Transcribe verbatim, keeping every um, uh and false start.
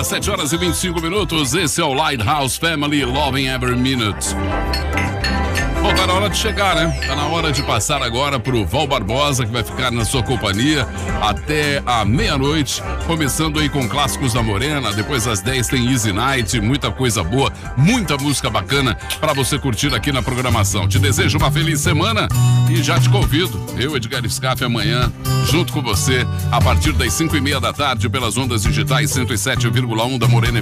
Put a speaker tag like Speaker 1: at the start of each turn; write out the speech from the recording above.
Speaker 1: sete horas e vinte e cinco minutos. Esse é o Lighthouse Family, Loving Every Minute. Bom, tá na hora de chegar, né? Tá na hora de passar agora pro Val Barbosa, que vai ficar na sua companhia até a meia-noite, começando aí com Clássicos da Morena. Depois às dez tem Easy Night, muita coisa boa, muita música bacana pra você curtir aqui na programação. Te desejo uma feliz semana e já te convido, eu, Edgar Scaff, amanhã, junto com você, a partir das cinco e meia da tarde, pelas ondas digitais cento e sete vírgula um da Morena